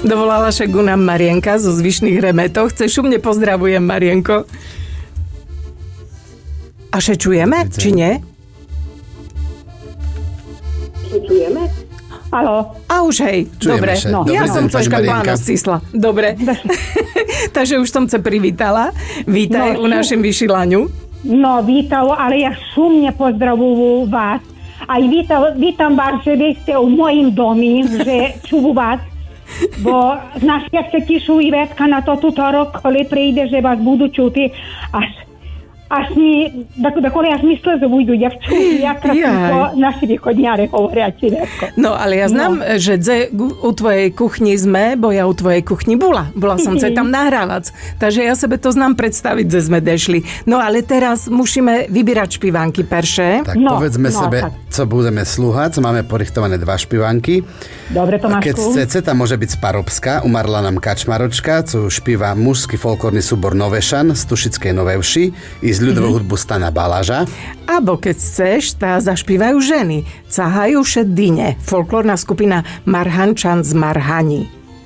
Dovolala však u nám Marienka zo Zvyšných Remetoch. Chce šumne pozdravujem, Marienko. A še čujeme, či nie? Čujeme? Haló. A už hej, dobre. No. Ja som troška Marienka. plános cisla. Dobre. Takže už som sa privítala. Vítaj u našem vyšilaniu. No, vítam, ale ja šumne pozdravujem vás. Aj vítam vás, že vy ste u mojim domi, že čuvu vás. Bo znaš, jak se tišu i Vetka na to tuto rok, коли прийде, že vás budu čuti, až mi, dakle až mi slze ujdu, ja čuti, jak krásno naši východňári hovoria ti, Vetko. No, ale ja znam, že u tvojej kuchni sme, bo ja u tvojej kuchni bola. Bola som sa tam nahrávať. Takže ja sebe to znam predstaviť, že sme dešli. No, ale teraz musíme vybírať špivánky perše. Tak povedzme sebe, co budeme slúhať. Máme porichtované 2 špivánky. Dobre, Tomášku. Keď chcete, tam môže byť z Parobska. Umarla nám Kačmaročka, co špíva mužský folklórny súbor Novešan z Tušickej Novevši i z ľudovú hudbu Stana Balaža. Abo keď chceš, tá zašpívajú ženy. Cahajú šedine. Folklórna skupina Marhančan z Marhani.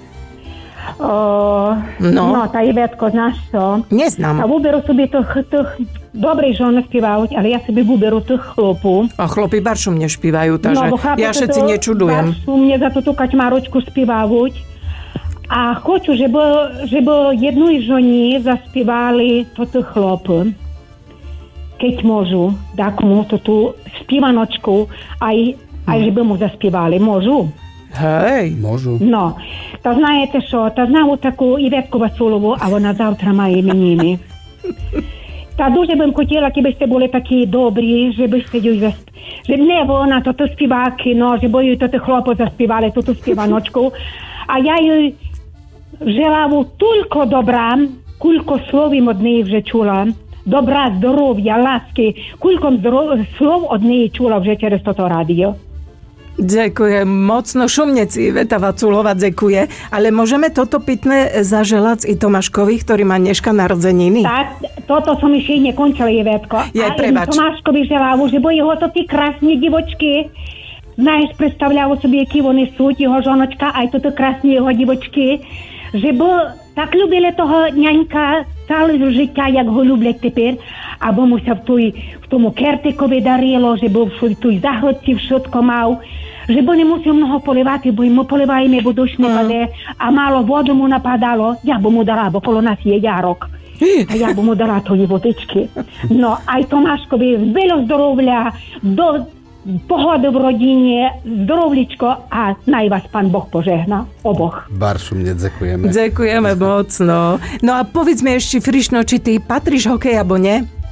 No, tá Ivetko, znáš to? Neznám. A vyberú sobie tých dobrej žony spievajú, ale ja sobie vyberú tých chlopov. A chlopi baršom nešpívajú, takže ja všetci nečudujem. Baršom mne za túto Kačmaročku spievajú. A хочу, żeby jednej žoni zaspievali toto chlopy. Keď môžu, tak mu tú spívanočku aj żeby mu zaspievali. Môžu? Hej. Môžu. No, to знаєте що, та знаю таку Іветку Василову, а вона завтра має іменини. Та дуже б хотіла, кби сте були такі добрі, щоб сте її щоб не вона, то співаки, но щоб її то хлопці заспівали ту співаночку. А я їй желаю тільки добра, кілько словів од неї вже чула. Добра, здоров'я, ласки, кілько слов од неї чула вже через toto rádio. Ďakujem mocno, šumne si Iveta Vaculova ďakuje, ale môžeme toto pitné zaželať i Tomáškovi, ktorý má dneška narodzeniny? Tak, toto som ešte nekončila, Ivetko. Ja, prebač. Tomáškovi želám, že bo jeho to tí krásne divočky, знаєш, представляв собі, які вони суть, його жоночка, а й тут красні його дівочки, щоб так любили того нянька ціле життя, як його люблять тепер, або муся в тому кертикові дарило, щоб в той загородці вшитко мав, щоб не мусив много поливати, бо йому поливаємо, бо дощ не паде, а мало воду му нападало, я б му дала, бо коло нас є ярок. А я б му дала тої водички. Ну, а й Томашкові збило здоров'я, до pohody v rodine, zdravličko a naj vás Pán Boh požehná. Oboch. Baršumne ďakujeme. Ďakujeme mocno. No a povedz mi ešte, Frišno, či ty patríš hokej, alebo nie?